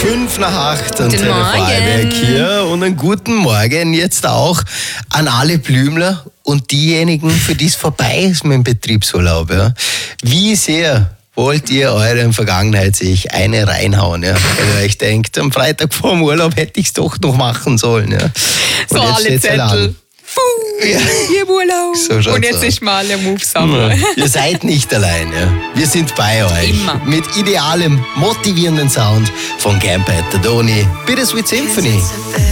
7:05 an Guten Tele Morgen. Vorarlberg hier und einen guten Morgen jetzt auch an alle Blümler und diejenigen, für die es vorbei ist mit dem Betriebsurlaub. Ja. Wie sehr wollt ihr euren Vergangenheit sich eine reinhauen? Ja? Wenn ihr euch denkt, am Freitag vor dem Urlaub hätte ich es doch noch machen sollen. Ja. So Und jetzt alle steht's halt an. Zettel. Ja. Ihr Urlaub. So schaut's Und jetzt aus. ist mal alle Move sauber. Ihr seid nicht allein, ja. Wir sind bei euch. Immer. Mit idealem, motivierenden Sound von Camp at the Donny, Bittersweet Symphony.